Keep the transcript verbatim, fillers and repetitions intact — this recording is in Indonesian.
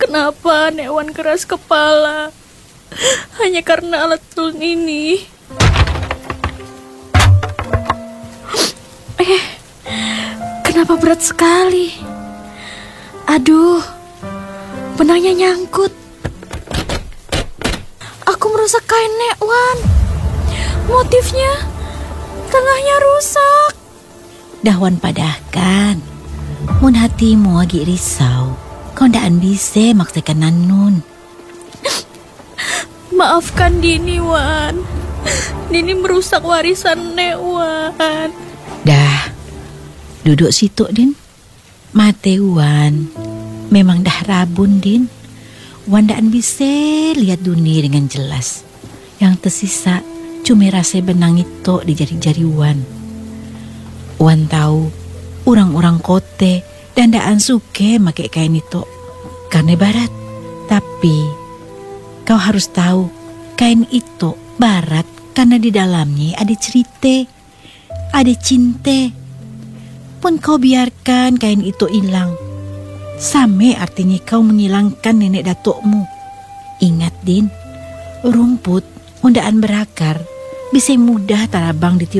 Kenapa Nek Wan keras kepala? Hanya karena alat ulun ini. Eh, kenapa berat sekali? Aduh, benangnya nyangkut. Aku merusak kain Nek Wan. Motifnya tengahnya rusak. Dahwan padahkan. Mun hatimu lagi risau, kau ndaan bisa maksakan nanun. Maafkan Dini, Wan. Dini merusak warisan Nek Wan. Dah, duduk situ, Din. Mate Wan, memang dah rabun, Din. Wan ndaan bisa lihat dunia dengan jelas. Yang tersisa cuma rasa benang itu di jari-jari Wan. Wan tahu orang-orang kote dan ndaan suke make kain itu karena barat. Tapi kau harus tahu kain itu barat karena di dalamnya ada cerita, ada cinta. Pun kau biarkan kain itu hilang, sama artinya kau menghilangkan nenek datukmu. Ingat, Din, rumput undaan berakar bisa mudah tarabang ditiup